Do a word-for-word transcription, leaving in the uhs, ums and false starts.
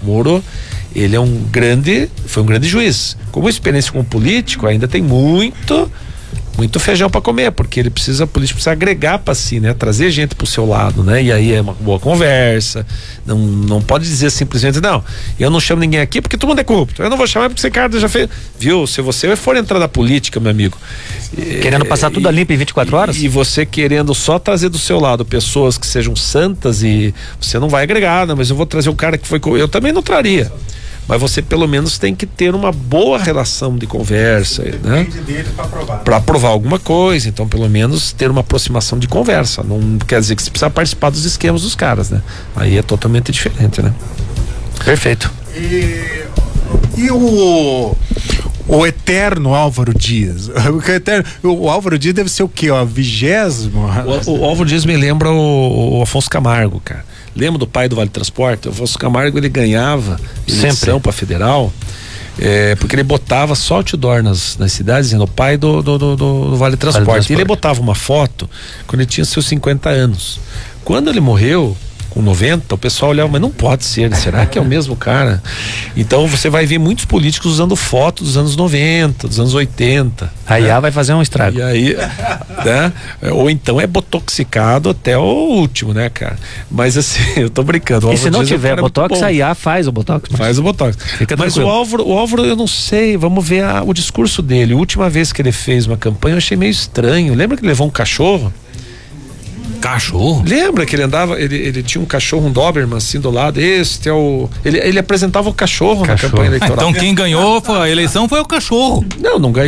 Moro, ele é um grande, foi um grande juiz. Como experiência como político, ainda tem muito, muito feijão para comer, porque ele precisa, o político precisa agregar para si, né? Trazer gente pro seu lado, né? E aí é uma boa conversa, não, não pode dizer simplesmente, não, eu não chamo ninguém aqui porque todo mundo é corrupto, eu não vou chamar porque esse cara já fez, viu? Se você for entrar na política, meu amigo, querendo passar tudo a limpo em vinte e quatro horas? E você querendo só trazer do seu lado pessoas que sejam santas, e você não vai agregar, não, mas eu vou trazer um cara que foi, eu também não traria. Mas você pelo menos tem que ter uma boa relação de conversa, né? Para aprovar. Para aprovar alguma coisa, então pelo menos ter uma aproximação de conversa. Não quer dizer que você precisa participar dos esquemas dos caras, né? Aí é totalmente diferente, né? Perfeito. E, e o o eterno Álvaro Dias? O, eterno, o Álvaro Dias deve ser o quê? O vigésimo? O, o Álvaro Dias me lembra o, o Afonso Camargo, cara. Lembra do pai do Vale Transporte? O Afonso Camargo, ele ganhava eleição para federal, é, porque ele botava só outdoor nas, nas cidades, dizendo o pai do, do, do, do Vale Transporte. Vale Transporte. E ele botava uma foto quando ele tinha seus cinquenta anos. Quando ele morreu, com noventa, o pessoal olhava, mas não pode ser, será que é o mesmo cara? Então você vai ver muitos políticos usando fotos dos anos noventa, dos anos oitenta. A I A, né? Vai fazer um estrago. E aí, né? Ou então é botoxicado até o último, né, cara? Mas assim, eu tô brincando. E se não tiver botox, a I A faz o botox. Mas... Faz o botox. Fica mas tranquilo. o Álvaro, o Álvaro, eu não sei, vamos ver a, o discurso dele. A última vez que ele fez uma campanha, eu achei meio estranho. Lembra que ele levou um cachorro? Cachorro? Lembra que ele andava, ele, ele tinha um cachorro, um Doberman assim do lado, este é o, ele, ele apresentava o cachorro, cachorro. na campanha eleitoral. Ah, então quem ganhou foi, a eleição foi o cachorro. Não, não ganhou.